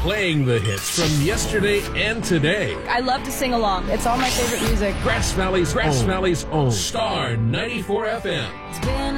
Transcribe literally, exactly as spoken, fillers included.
playing the hits from yesterday and today. I love to sing along. It's all my favorite music. Grass Valley's Grass Valley's own Star ninety-four F M. It's been